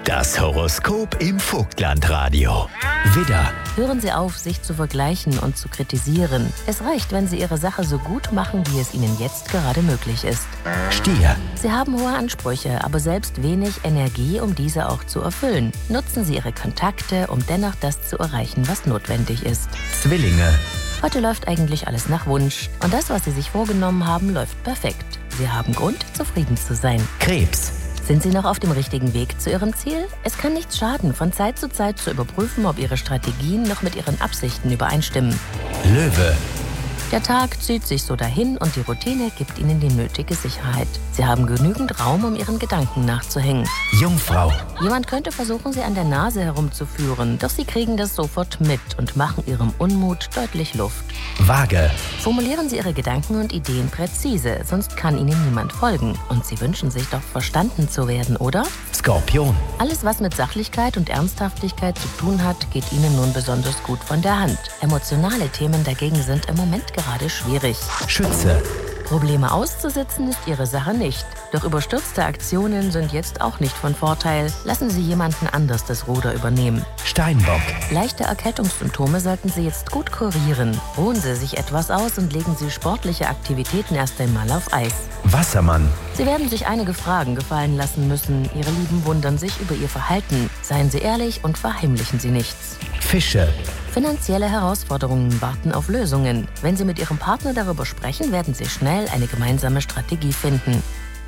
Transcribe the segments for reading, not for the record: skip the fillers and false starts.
Das Horoskop im Vogtlandradio. Widder, Hören Sie auf, sich zu vergleichen und zu kritisieren. Es reicht, wenn Sie Ihre Sache so gut machen, wie es Ihnen jetzt gerade möglich ist. Stier, Sie haben hohe Ansprüche, aber selbst wenig Energie, um diese auch zu erfüllen. Nutzen Sie Ihre Kontakte, um dennoch das zu erreichen, was notwendig ist. Zwillinge, Heute läuft eigentlich alles nach Wunsch. Und das, was Sie sich vorgenommen haben, läuft perfekt. Sie haben Grund, zufrieden zu sein. Krebs, Sind Sie noch auf dem richtigen Weg zu Ihrem Ziel? Es kann nichts schaden, von Zeit zu Zeit zu überprüfen, ob Ihre Strategien noch mit Ihren Absichten übereinstimmen. Löwe, Der Tag zieht sich so dahin und die Routine gibt Ihnen die nötige Sicherheit. Sie haben genügend Raum, um Ihren Gedanken nachzuhängen. Jungfrau, Jemand könnte versuchen, Sie an der Nase herumzuführen, doch Sie kriegen das sofort mit und machen Ihrem Unmut deutlich Luft. Waage, Formulieren Sie Ihre Gedanken und Ideen präzise, sonst kann Ihnen niemand folgen. Und Sie wünschen sich doch, verstanden zu werden, oder? Skorpion, Alles, was mit Sachlichkeit und Ernsthaftigkeit zu tun hat, geht Ihnen nun besonders gut von der Hand. Emotionale Themen dagegen sind im Moment gerade schwierig. Schütze, Probleme auszusitzen ist Ihre Sache nicht. Doch überstürzte Aktionen sind jetzt auch nicht von Vorteil. Lassen Sie jemanden anders das Ruder übernehmen. Steinbock, Leichte Erkältungssymptome sollten Sie jetzt gut kurieren. Ruhen Sie sich etwas aus und legen Sie sportliche Aktivitäten erst einmal auf Eis. Wassermann, Sie werden sich einige Fragen gefallen lassen müssen. Ihre Lieben wundern sich über Ihr Verhalten. Seien Sie ehrlich und verheimlichen Sie nichts. Fische, Finanzielle Herausforderungen warten auf Lösungen. Wenn Sie mit Ihrem Partner darüber sprechen, werden Sie schnell eine gemeinsame Strategie finden.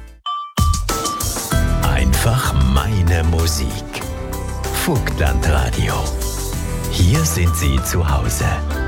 einfach meine Musik. Vogtlandradio. Hier sind Sie zu Hause.